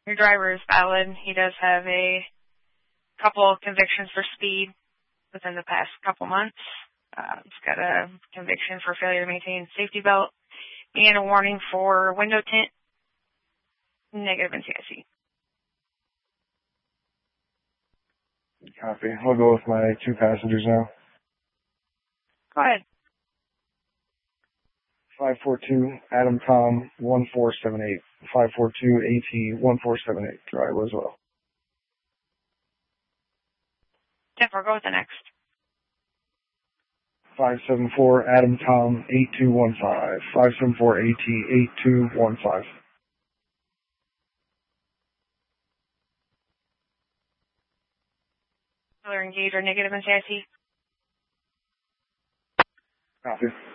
Your driver is valid. He does have a couple of convictions for speed within the past couple months. He's got a conviction for failure to maintain safety belt and a warning for window tint. Negative NCIC. Copy. I'll go with my 2 passengers now. Go ahead. 542 Adam Tom 1478. 542 AT 1478. Driver as well. 10-4, go with the next. 574 Adam Tom 8215. 574 AT 8215. Engage or negative NCIC. Copy.